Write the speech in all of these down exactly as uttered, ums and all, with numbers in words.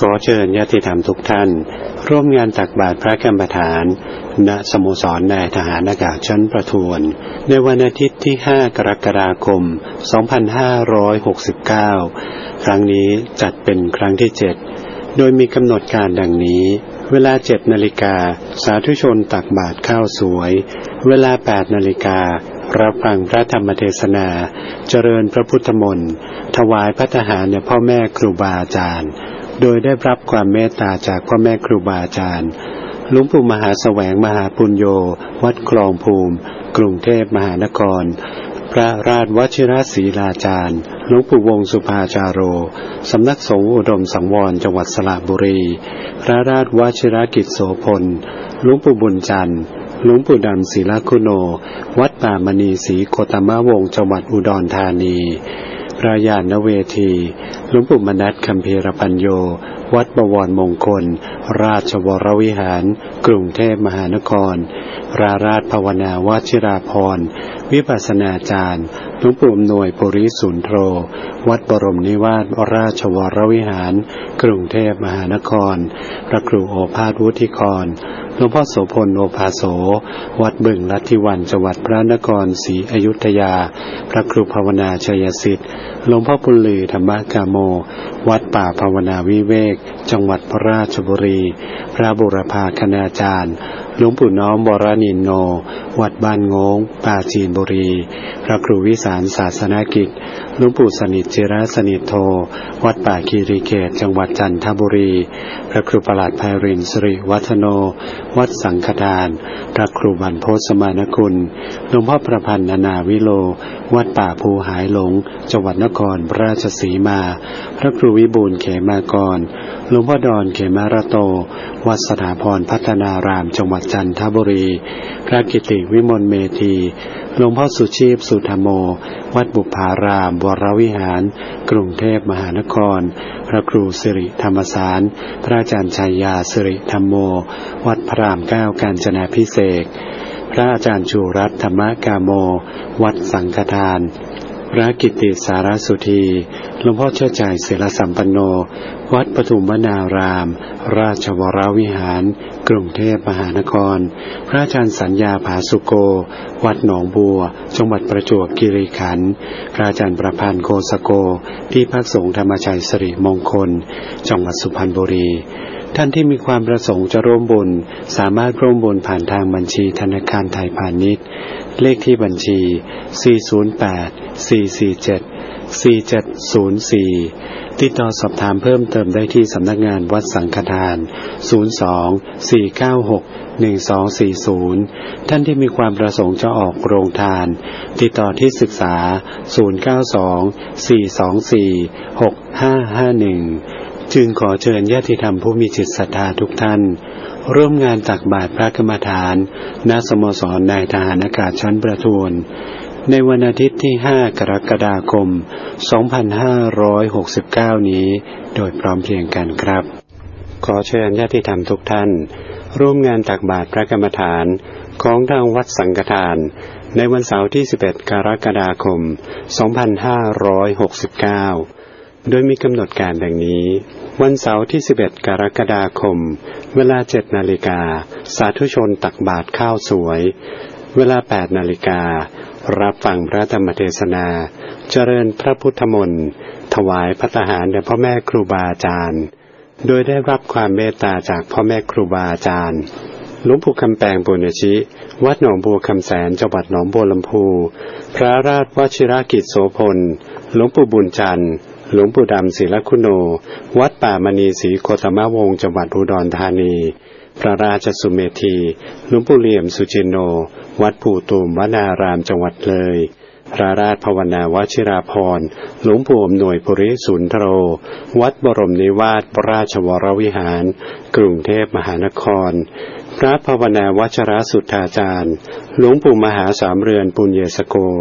ขอเชิญญาติธรรมทุกท่านร่วมงานตักบาตรพระกรรมฐานณสโมสรนายทหารอากาศชั้นประทวนในวันอาทิตย์ที่ห้ากรกฎาคมสองพันห้าร้อยหกสิบเก้าครั้งนี้จัดเป็นครั้งที่เจ็ดโดยมีกำหนดการดังนี้เวลาเจ็ดนาฬิกาสาธุชนตักบาตรข้าวสวยเวลาแปดนาฬิการับฟังพระธรรมเทศนาเจริญพระพุทธมนต์ถวายภัตตาหารแด่พ่อแม่ครูบาอาจารย์โดยได้รับความเมตตาจากพ่อแม่ครูบาอาจารย์หลวงปู่มหาแสวงมหาปุญโญวัดคลองภูมิกรุงเทพมหานครพระราชวชิรศรีลาจารย์หลวงปู่วงศ์สุภาจาโรสำนักสงฆ์อุดมสังวรจังหวัดสระบุรีพระราชวชิรกิจโสพลหลวงปู่บุญจันทร์หลวงปู่ดำศิลคุโนวัดป่ามณีศรีโคตมะวงศ์จังหวัดอุดรธานีพระญาณเวทีหลวงปู่มนัสคัมภีรปัญโยวัดบวรมงคลราชวรวิหารกรุงเทพมหานครพระราชภาวนาวชิราภรณ์วิปัสสนาจารย์หลวงปู่อำนวยปุริสุนโธวัดบรมนิวาสราชวรวิหารกรุงเทพมหานครพระครูโอภาสวุฒิกรหลวงพ่อโสพลโอภาโสวัดบึงลัทธิวันจังหวัดพระนครศรีอยุธยาพระครูภาวนาชัยสิทธิ์หลวงพ่อปุณลือธรรมกาโมวัดป่าภาวนาวิเวกจังหวัดพระราชบุรีพระบุรพาคณาจารย์หลวงปู่น้อมวรนินโนวัดบ้านโงงปราจีนบุรีพระครูวิสารศาสนกิจหลวงปู่สนิทจิรสนิทโทวัดป่าคีรีเขตจังหวัดจันทบุรีพระครูประหลัดไพรินทร์สิริวัฒโนวัดสังฆทานพระครูบรรพตสมานคุณหลวงพ่อประพันธ์นานาวิโลวัดป่าภูหายหลงจังหวัดนครราชสีมาพระครูวิบูลย์เขมากรหลวงพ่อดอนเขมารโตวัดสถาพรพัฒนารามจังหวัดจันทบุรีพระกิติวิมลเมธีหลวงพ่อสุชีพสุธโมวัดบุพารามวรวิหารกรุงเทพมหานครพระครูสิริธรรมสารพระอาจารย์ชัยยาสิริธรรมโมวัดพระรามเก้ากาญจนาภิเษกพระอาจารย์ชูรัตน์ธรรมกาโมวัดสังฆทานพระกิติสารสุธีหลวงพ่อเชิดใจศิลสัมปันโนวัดปทุมวนารามราชวรวิหารกรุงเทพมหานครพระอาจารย์สัญญาผาสุโกวัดหนองบัวจังหวัดประจวบคีรีขันธ์พระอาจารย์ประพันธ์โคสโกที่พักสงฆ์ธรรมชัยสิริมงคลจังหวัดสุพรรณบุรีท่านที่มีความประสงค์จะร่วมบุญสามารถร่วมบุญผ่านทางบัญชีธนาคารไทยพาณิชย์เลขที่บัญชีสี่ ศูนย์ แปด สี่ สี่ เจ็ด สี่ เจ็ด ศูนย์ สี่ติดต่อสอบถามเพิ่มเติมได้ที่สำนักงานวัดสังฆทานศูนย์ สอง สี่ เก้า หก หนึ่ง สอง สี่ ศูนย์ท่านที่มีความประสงค์จะออกโรงทานติดต่อที่ศึกษาศูนย์ เก้า สอง สี่ สอง สี่ หก ห้า ห้า หนึ่งจึงขอเชิญญาติธรรมผู้มีจิตศรัทธาทุกท่านร่วมงานตักบาตรพระกรรมฐานณสโมสรนายทหารอากาศชั้นประทวนในวันอาทิตย์ที่ห้ากรกฎาคมสองพันห้าร้อยหกสิบเก้านี้โดยพร้อมเพรียงกันครับขอเชิญญาติธรรมทุกท่านร่วมงานตักบาตรพระกรรมฐานของทางวัดสังฆทานในวันเสาร์ที่สิบเอ็ดกรกฎาคมสองพันห้าร้อยหกสิบเก้าโดยมีกำหนดการดังนี้วันเสาร์ที่สิบเอ็ดกรกฎาคมเวลาเจ็ดนาฬิกาสาธุชนตักบาตรข้าวสวยเวลาแปดนาฬิการับฟังพระธรรมเทศนาเจริญพระพุทธมนต์ถวายภัตตาหารแด่พ่อแม่ครูบาอาจารย์โดยได้รับความเมตตาจากพ่อแม่ครูบาอาจารย์หลวงปู่คำแปงปุณณชิวัดหนองบัวคำแสนจังหวัดหนองบัวลำพูพระราชวชิรกิจโสพลหลวงปู่บุญจันทร์หลวงปู่ดำศิลคุโนวัดป่ามณีศรีโคตมะวงศ์จังหวัดอุดรธานีพระราชสุเมธีหลวงปู่เหลี่ยมสุจินโนวัดปู่ตูมวนารามจังหวัดเลยพระราชภาวนาวชิราภรณ์หลวงปู่อำนวยปุริสุนโธวัดบรมนิวาสราชวรวิหารกรุงเทพมหานครพระภาวนาวชรสุทธาจารย์หลวงปู่มหาสามเรือนปุญเยสโก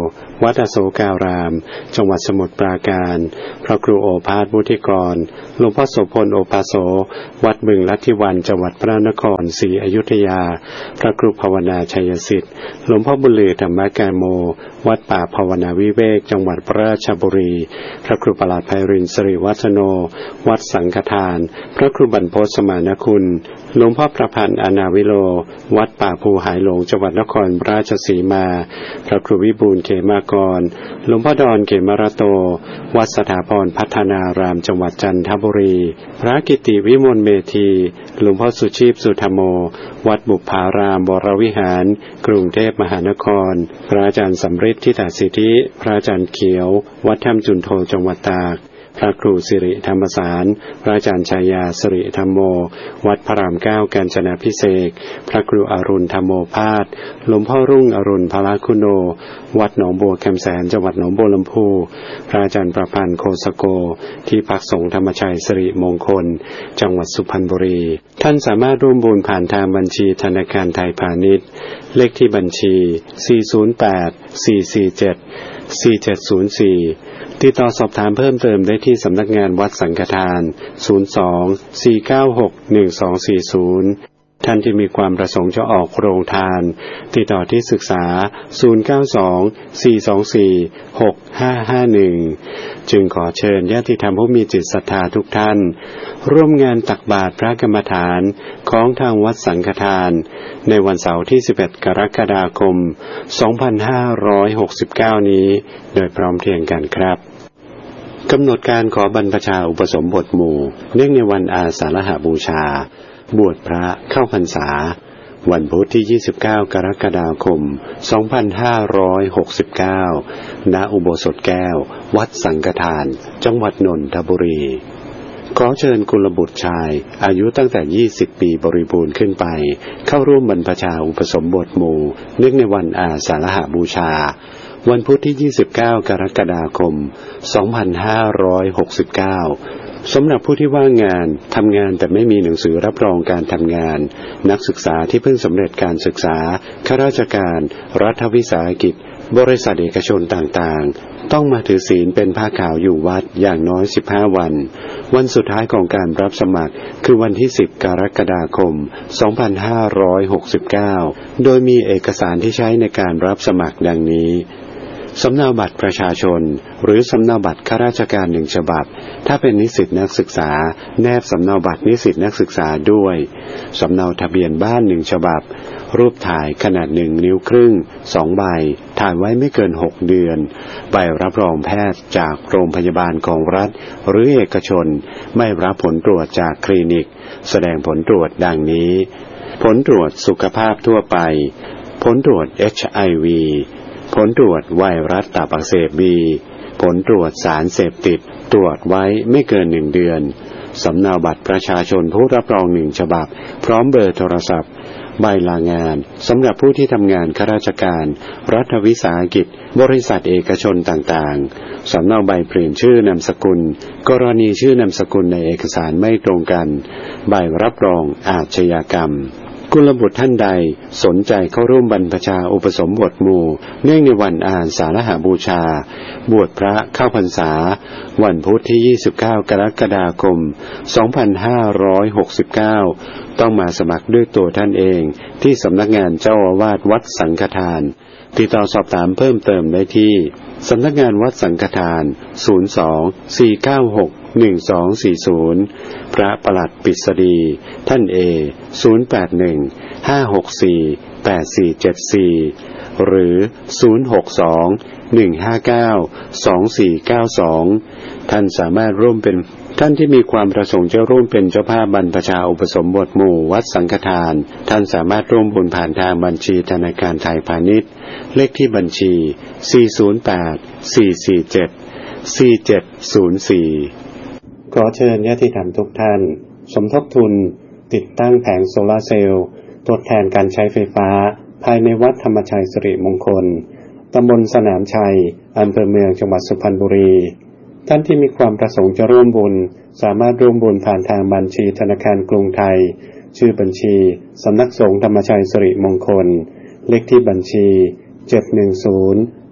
วัดอโศการามจังหวัดสมุทรปราการพระครูโอภาสวุฒิกรหลวงพ่อโสพลโอภาโสวัดบึงลัทธิวันจังหวัดพระนครศรีอยุธยาพระครูภาวนาชัยสิทธิ์หลวงพ่อบุญลือธรรมกาโมวัดป่าภาวนาวิเวกจังหวัดราชบุรีพระครูประหลัดไพรินทร์สิริวัฒโนวัดสังฆทานพระครูบรรพตสมานคุณหลวงพ่อประพันธ์อนาวิโลวัดป่าภูหายหลงจังหวัดนครราชสีมาพระครูวิบูลย์เขมากรหลวงพ่อดอนเขมรโตวัดสถาพรพัฒนารามจังหวัดจันทบุรีพระกิติวิมลเมธีหลวงพ่อสุชีพสุธรรมโมวัดบุพารามวรวิหารกรุงเทพมหานครพระอาจารย์สำริดทิตาสิทธิพระอาจารย์เขียววัดถ้ำจุนโทจังหวัดตากพระครูสิริธรรมสารพระอาจารย์ชายาสิริธรรมโมวัดพระรามเก้ากาญจนาภิเษกพระครูอรุณธรรมโมภาสหลวงพ่อรุ่งอรุณพละคุโนวัดหนองบัวแคมแสนจังหวัดหนองบัวลำพูพระอาจารย์ประพันธ์โคสโกที่พักสงฆ์ธรรมชัยสิริมงคลจังหวัดสุพรรณบุรีท่านสามารถร่วมบุญผ่านทางบัญชีธนาคารไทยพาณิชย์เลขที่บัญชีสี่ ศูนย์ แปด สี่ สี่ เจ็ด สี่ เจ็ด ศูนย์ สี่ติดต่อสอบถามเพิ่มเติมได้ที่สำนักงานวัดสังฆทานศูนย์ สอง สี่ เก้า หก หนึ่ง สอง สี่ ศูนย์ท่านที่มีความประสงค์จะออกโรงทานติดต่อที่ศึกษาศูนย์ เก้า สอง สี่ สอง สี่ หก ห้า ห้า หนึ่งจึงขอเชิญญาติธรรมผู้มีจิตศรัทธาทุกท่านร่วมงานตักบาตรพระกรรมฐานของทางวัดสังฆทานในวันเสาร์ที่สิบเอ็ดกรกฎาคมสองพันห้าร้อยหกสิบเก้านี้โดยพร้อมเพรียงกันครับกำหนดการขอบรรพชาอุปสมบทหมู่เนื่องในวันอาสาฬหบูชาบวชพระเข้าพรรษาวันพุธที่ยี่สิบเก้ากรกฎาคมสองพันห้าร้อยหกสิบเก้าณอุโบสถแก้ววัดสังฆทานจังหวัดนนทบุรีขอเชิญกุลบุตรชายอายุตั้งแต่ยี่สิบปีบริบูรณ์ขึ้นไปเข้าร่วมบรรพชาอุปสมบทหมู่เนื่องในวันอาสาฬหบูชาวันพุธที่ยี่สิบเก้ากรกฎาคมสองพันห้าร้อยหกสิบเก้าสำหรับผู้ที่ว่างงานทำงานแต่ไม่มีหนังสือรับรองการทำงานนักศึกษาที่เพิ่งสำเร็จการศึกษาข้าราชการรัฐวิสาหกิจบริษัทเอกชนต่างๆต้องมาถือศีลเป็นผ้าขาวอยู่วัดอย่างน้อยสิบห้าวันวันสุดท้ายของการรับสมัครคือวันที่สิบกรกฎาคมสองพันห้าร้อยหกสิบเก้าโดยมีเอกสารที่ใช้ในการรับสมัครดังนี้สำเนาบัตรประชาชนหรือสำเนาบัตรข้าราชการหนึ่งฉบับถ้าเป็นนิสิตนักศึกษาแนบสำเนาบัตรนิสิตนักศึกษาด้วยสำเนาทะเบียนบ้านหนึ่งฉบับรูปถ่ายขนาดหนึ่งนิ้วครึ่งสองใบถ่ายไว้ไม่เกินหกเดือนใบรับรองแพทย์จากโรงพยาบาลของรัฐหรือเอกชนไม่รับผลตรวจจากคลินิกแสดงผลตรวจดังนี้ผลตรวจสุขภาพทั่วไปผลตรวจ เอช ไอ วี ผลตรวจไวรัสตับอักเสบ บี ผลตรวจสารเสพติดตรวจไว้ไม่เกินหนึ่งเดือนสำเนาบัตรประชาชนผู้รับรองหนึ่งฉบับพร้อมเบอร์โทรศัพท์ใบลางานสำหรับผู้ที่ทำงานข้าราชการรัฐวิสาหกิจบริษัทเอกชนต่างๆสำเนาใบเปลี่ยนชื่อนามสกุลกรณีชื่อนามสกุลในเอกสารไม่ตรงกันใบรับรองอาชญากรรมกุลบุตรท่านใดสนใจเข้าร่วมบรรพชาอุปสมบทหมู่เนื่องในวันอาสาฬหบูชาบวชพระเข้าพรรษาวันพุธที่ยี่สิบเก้ากรกฎาคมสองพันห้าร้อยหกสิบเก้าต้องมาสมัครด้วยตัวท่านเองที่สำนักงานเจ้าอาวาสวัดสังฆทานติดต่อสอบถามเพิ่มเติมได้ที่สำนักงานวัดสังฆทานศูนย์ สอง สี่ เก้า หก หนึ่ง สอง สี่ ศูนย์พระปลัดปิษฎีท่านเอศูนย์ แปด หนึ่ง ห้า หก สี่ แปด สี่ เจ็ด สี่หรือศูนย์ หก สอง หนึ่ง ห้า เก้า สอง สี่ เก้า สองท่านสามารถร่วมเป็นท่านที่มีความประสงค์จะร่วมเป็นเจ้าภาพบรรพชาอุปสมบทหมู่วัดสังฆทานท่านสามารถร่วมบุญผ่านทางบัญชีธนาคารไทยพาณิชย์เลขที่บัญชีสี่ ศูนย์ แปด สี่ สี่ เจ็ด สี่ เจ็ด ศูนย์ สี่ขอเชิญญาติธรรมทุกท่านสมทบทุนติดตั้งแผงโซลาร์เซลล์ทดแทนการใช้ไฟฟ้าภายในวัดธรรมชัยสิริมงคลตำบลสนามชัยอำเภอเมืองจังหวัดสุพรรณบุรีท่านที่มีความประสงค์จะร่วมบุญสามารถร่วมบุญผ่านทางบัญชีธนาคารกรุงไทยชื่อบัญชีสำนักสงฆ์ธรรมชัยสิริมงคลเลขที่บัญชีเจ็ด หนึ่ง ศูนย์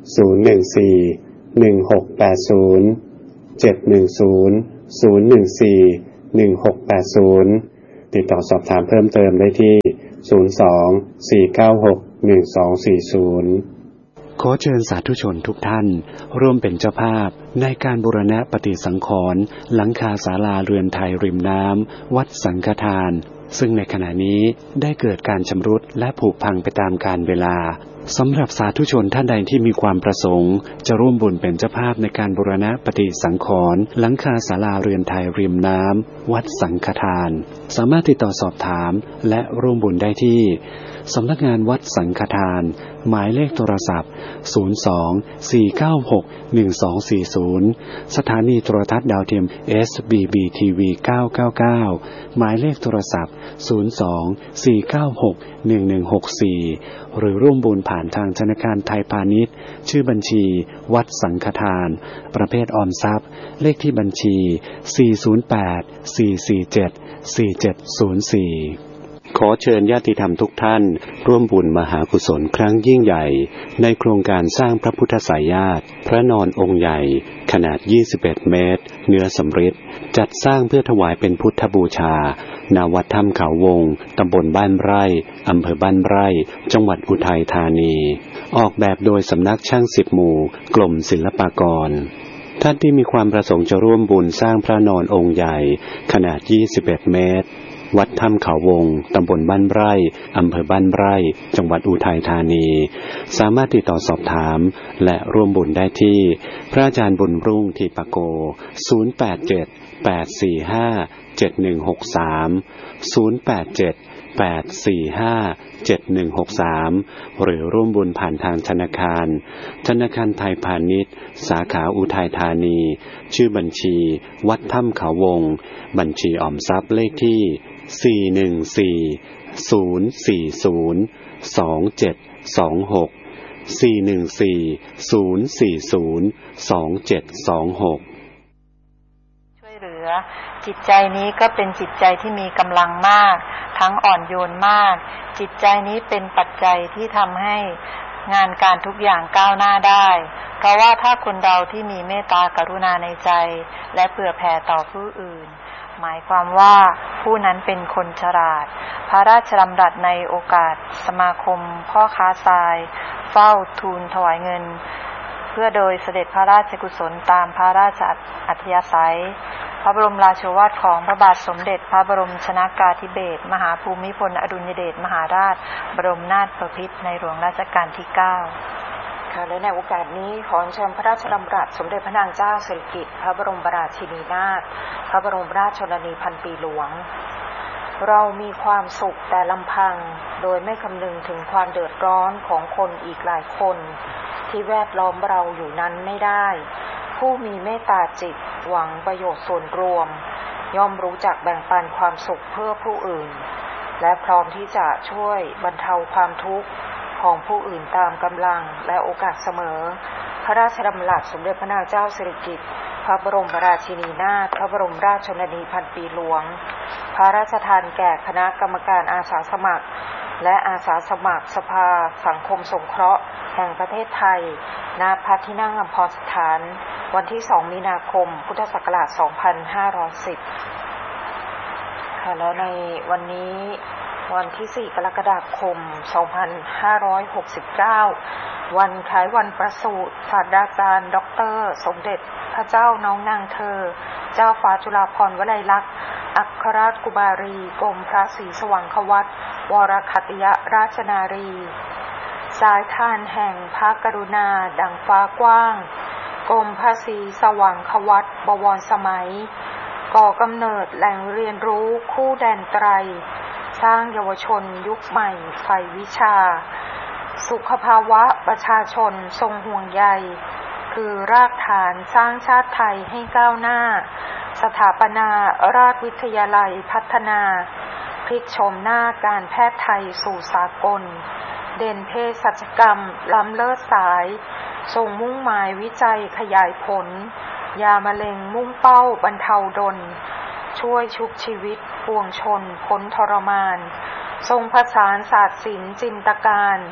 ศูนย์ หนึ่ง สี่ หนึ่ง หก แปด ศูนย์ เจ็ด หนึ่ง ศูนย์ ศูนย์ หนึ่ง สี่ หนึ่ง หก แปด ศูนย์ติดต่อสอบถามเพิ่มเติมได้ที่ศูนย์ สอง สี่ เก้า หก หนึ่ง สอง สี่ ศูนย์ขอเชิญสาธุชนทุกท่านร่วมเป็นเจ้าภาพในการบูรณะปฏิสังขรณ์หลังคาศาลาเรือนไทยริมน้ำวัดสังฆทานซึ่งในขณะนี้ได้เกิดการชำรุดและผุพังไปตามกาลเวลาสำหรับสาธุชนท่านใดที่มีความประสงค์จะร่วมบุญเป็นเจ้าภาพในการบูรณะปฏิสังขรณ์หลังคาศาลาเรือนไทยริมน้ำวัดสังฆทานสามารถติดต่อสอบถามและร่วมบุญได้ที่สำนักงานวัดสังฆทานหมายเลขโทรศัพท์ศูนย์ สอง สี่ เก้า หก หนึ่ง สอง สี่ ศูนย์สถานีโทรทัศน์ดาวเทียม เอส บี บี ที วี เก้า เก้า เก้าหมายเลขโทรศัพท์ศูนย์ สอง สี่ เก้า หก หนึ่ง หนึ่ง หก สี่หรือร่วมบุญผ่านทางธนาคารไทยพาณิชย์ชื่อบัญชีวัดสังฆทานประเภทออมทรัพย์เลขที่บัญชีสี่ ศูนย์ แปด สี่ สี่ เจ็ด สี่ เจ็ด ศูนย์ สี่ขอเชิญญาติธรรมทุกท่านร่วมบุญมหากุศลครั้งยิ่งใหญ่ในโครงการสร้างพระพุทธสายญาติพระนอนองค์ใหญ่ขนาดยี่สิบเอ็ดเมตรเนื้อสำริดจัดสร้างเพื่อถวายเป็นพุทธบูชาณวัดถ้ำเขาวงตำบลบ้านไร่อำเภอบ้านไร่จังหวัดอุทัยธานีออกแบบโดยสำนักช่างสิบหมู่กรมศิลปากรท่านที่มีความประสงค์จะร่วมบุญสร้างพระนอนองค์ใหญ่ขนาดยี่สิบเอ็ดเมตรวัดถ้ำเขาวงตำบลบ้านไร่อำเภอบ้านไร่จังหวัดอุทัยธานีสามารถติดต่อสอบถามและร่วมบุญได้ที่พระอาจารย์บุญรุ่งทีปโกศูนย์ แปด เจ็ด แปด สี่ ห้า เจ็ด หนึ่ง หก สาม ศูนย์ แปด เจ็ด แปด สี่ ห้า เจ็ด หนึ่ง หก สามหรือร่วมบุญผ่านทางธนาคารธนาคารไทยพาณิชย์สาขาอุทัยธานีชื่อบัญชีวัดถ้ำเขาวงบัญชีออมทรัพย์เลขที่สี่ หนึ่ง สี่ ศูนย์ สี่ ศูนย์ สอง เจ็ด สอง หก สี่ หนึ่ง สี่ ศูนย์ สี่ ศูนย์ สอง เจ็ด สอง หกช่วยเหลือจิตใจนี้ก็เป็นจิตใจที่มีกำลังมากทั้งอ่อนโยนมากจิตใจนี้เป็นปัจจัยที่ทำให้งานการทุกอย่างก้าวหน้าได้เพราะว่าถ้าคนเราที่มีเมตตากรุณาในใจและเผื่อแผ่ต่อผู้อื่นหมายความว่าผู้นั้นเป็นคนฉลาดพระราชดำรัสในโอกาสสมาคมพ่อค้าทรายเฝ้าทูลถวายเงินเพื่อโดยเสด็จพระราชกุศลตามพระราชอัธยาศัยพระบรมราโชวาทของพระบาทสมเด็จพระบรมชนกาธิเบศรมหาภูมิพลอดุลยเดชมหาราชบรมนาถบพิตรในหลวงรัชกาลที่เก้าค่ะและในโอกาสนี้ขอเชิญพระราชดำรัสสมเด็จพระนางเจ้าสิริกิติ์พระบรมราชินีนาถพระบรมราชชนนีพันปีหลวงเรามีความสุขแต่ลำพังโดยไม่คำนึงถึงความเดือดร้อนของคนอีกหลายคนที่แวดล้อมเราอยู่นั้นไม่ได้ผู้มีเมตตาจิตหวังประโยชน์ส่วนรวมย่อมรู้จักแบ่งปันความสุขเพื่อผู้อื่นและพร้อมที่จะช่วยบรรเทาความทุกข์ของผู้อื่นตามกำลังและโอกาสเสมอพระราชดำรัสสมเด็จพระนางเจ้าสิริกิติ์พระบรมราชินีนาถพระบรมราชชนนีพันปีหลวงพระราชทานแก่คณะกรรมการอาสาสมัครและอาสาสมัครสภาสังคมสงเคราะห์แห่งประเทศไทยณพระที่นั่งอัมพรสถานวันที่สองมีนาคมพุทธศักราชสองพันห้าร้อยสิบค่ะแล้วในวันนี้วันที่สี่กรกฎาคมสองพันห้าร้อยหกสิบเก้าวันคล้ายวันประสูติศาสตราจารย์ด็อกเตอร์สมเด็จพระเจ้าน้องนางเธอเจ้าฟ้าจุฬาภรณ์วลัยลักษณ์อัครราชกุมารีกรมพระศรีสว่างควัตรวรคัตยราชนารีสายทานแห่งพระกรุณาดังฟ้ากว้างกรมพระศรีสว่างควัตรบวรสมัยก่อกำเนิดแหล่งเรียนรู้คู่แดนไตรสร้างเยาวชนยุคใหม่ไฟวิชาสุขภาวะประชาชนทรงห่วงใยคือรากฐานสร้างชาติไทยให้ก้าวหน้าสถาปนาราชวิทยาลัยพัฒนาพลิกโฉมหน้าการแพทย์ไทยสู่สากลเด่นเภสัชกรรมล้ำเลิศสายทรงมุ่งหมายวิจัยขยายผลยามะเร็งมุ่งเป้าบรรเทาดลช่วยชุบชีวิตปวงชนพ้นทรมานทรงผสานศาสตร์ศิลป์จินตการ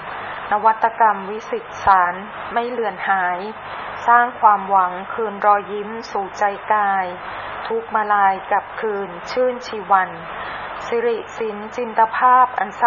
นวัตกรรมวิสิตสารไม่เลือนหายสร้างความหวังคืนรอยยิ้มสู่ใจกายทุกมาลายกลับคืนชื่นชีวันสิริสินจินตภาพอัน